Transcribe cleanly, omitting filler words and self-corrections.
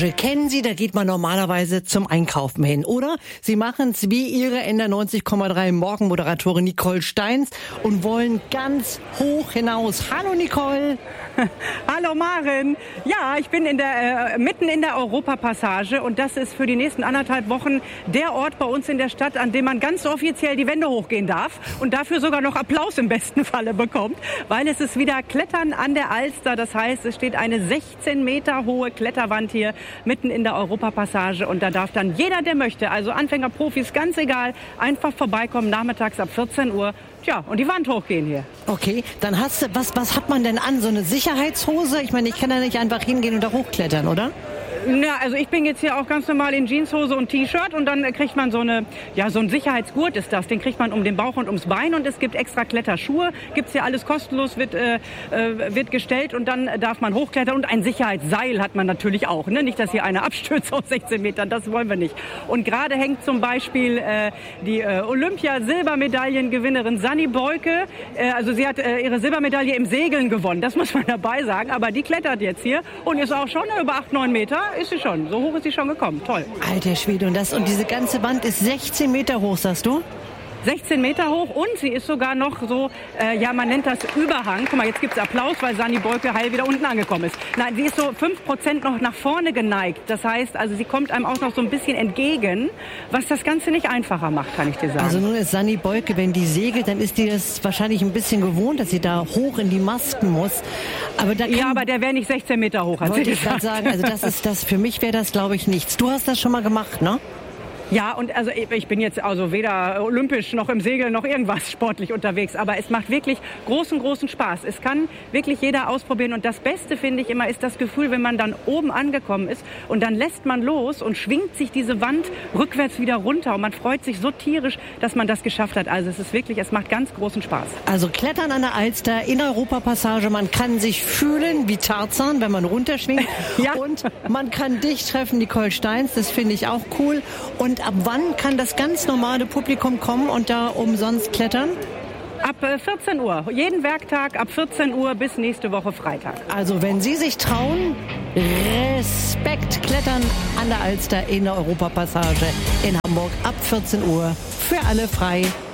Kennen Sie, da geht man normalerweise zum Einkaufen hin, oder? Sie machen es wie Ihre NDR 90,3 Morgenmoderatorin Nicole Steins und wollen ganz hoch hinaus. Hallo Nicole! Hallo Maren! Ja, ich bin mitten in der Europapassage und das ist für die nächsten 1,5 Wochen der Ort bei uns in der Stadt, an dem man ganz offiziell die Wände hochgehen darf und dafür sogar noch Applaus im besten Falle bekommt, weil es ist wieder Klettern an der Alster. Das heißt, es steht eine 16 Meter hohe Kletterwand hier mitten in der Europapassage und da darf dann jeder, der möchte, also Anfänger, Profis, ganz egal, einfach vorbeikommen, nachmittags ab 14 Uhr. Tja, und die Wand hochgehen hier. Okay, dann hast du, was hat man denn an? So eine Sicherheitshose? Ich meine, ich kann da nicht einfach hingehen und da hochklettern, oder? Ja, also ich bin jetzt hier auch ganz normal in Jeanshose und T-Shirt und dann kriegt man so ein Sicherheitsgurt ist das. Den kriegt man um den Bauch und ums Bein und es gibt extra Kletterschuhe. Gibt's hier alles kostenlos, wird gestellt und dann darf man hochklettern und ein Sicherheitsseil hat man natürlich auch. Ne? Nicht, dass hier einer abstürzt auf 16 Metern, das wollen wir nicht. Und gerade hängt zum Beispiel die Olympia-Silbermedaillengewinnerin Sanni Beuke. Also sie hat ihre Silbermedaille im Segeln gewonnen, das muss man dabei sagen. Aber die klettert jetzt hier und ist auch schon über 8-9 Meter. Ist sie schon. So hoch ist sie schon gekommen. Toll. Alter Schwede. Und diese ganze Wand ist 16 Meter hoch, sagst du? 16 Meter hoch und sie ist sogar noch so, man nennt das Überhang. Guck mal, jetzt gibt's Applaus, weil Sanni Beuke heil wieder unten angekommen ist. Nein, sie ist so 5% noch nach vorne geneigt. Das heißt, also sie kommt einem auch noch so ein bisschen entgegen, was das Ganze nicht einfacher macht, kann ich dir sagen. Also nun ist Sanni Beuke, wenn die segelt, dann ist die das wahrscheinlich ein bisschen gewohnt, dass sie da hoch in die Masken muss. Aber aber der wäre nicht 16 Meter hoch, hat sie gesagt. Wollte ich gerade sagen, also für mich wäre das, glaube ich, nichts. Du hast das schon mal gemacht, ne? Ja, und also ich bin jetzt also weder olympisch noch im Segeln noch irgendwas sportlich unterwegs, aber es macht wirklich großen Spaß. Es kann wirklich jeder ausprobieren und das Beste, finde ich immer, ist das Gefühl, wenn man dann oben angekommen ist und dann lässt man los und schwingt sich diese Wand rückwärts wieder runter und man freut sich so tierisch, dass man das geschafft hat. Also es macht ganz großen Spaß. Also Klettern an der Alster in der Europapassage, man kann sich fühlen wie Tarzan, wenn man runterschwingt. Ja. Und man kann dich treffen, Nicole Steins, das finde ich auch cool. Und ab wann kann das ganz normale Publikum kommen und da umsonst klettern? Ab 14 Uhr. Jeden Werktag ab 14 Uhr bis nächste Woche Freitag. Also wenn Sie sich trauen, Respekt, Klettern an der Alster in der Europapassage in Hamburg ab 14 Uhr. Für alle frei.